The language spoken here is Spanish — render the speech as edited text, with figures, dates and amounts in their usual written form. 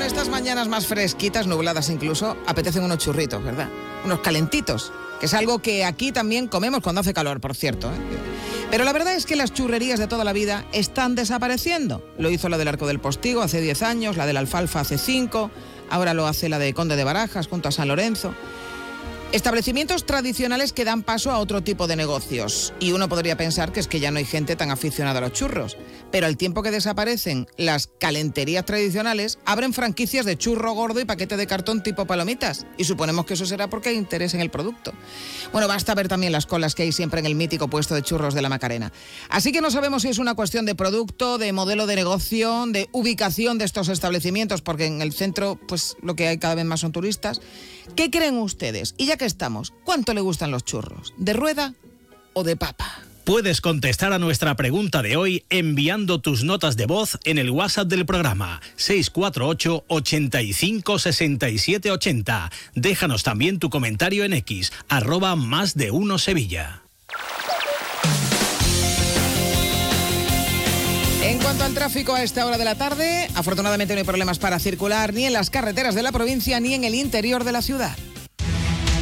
estas mañanas más fresquitas, nubladas incluso, apetecen unos churritos, ¿verdad? Unos calentitos, que es algo que aquí también comemos cuando hace calor, por cierto, ¿eh? Pero la verdad es que las churrerías de toda la vida están desapareciendo. Lo hizo la del Arco del Postigo hace 10 años, la de la Alfalfa hace 5, ahora lo hace la de Conde de Barajas junto a San Lorenzo. Establecimientos tradicionales que dan paso a otro tipo de negocios. Y uno podría pensar que es que ya no hay gente tan aficionada a los churros. Pero al tiempo que desaparecen las calenterías tradicionales, abren franquicias de churro gordo y paquete de cartón tipo palomitas. Y suponemos que eso será porque hay interés en el producto. Bueno, basta ver también las colas que hay siempre en el mítico puesto de churros de la Macarena. Así que no sabemos si es una cuestión de producto, de modelo de negocio, de ubicación de estos establecimientos, porque en el centro, pues lo que hay cada vez más son turistas. ¿Qué creen ustedes? Y ya que estamos, ¿cuánto le gustan los churros? ¿De rueda o de papa? Puedes contestar a nuestra pregunta de hoy enviando tus notas de voz en el WhatsApp del programa 648 85 67 80. Déjanos también tu comentario en X, @más1 Sevilla. En cuanto al tráfico a esta hora de la tarde, afortunadamente no hay problemas para circular ni en las carreteras de la provincia ni en el interior de la ciudad.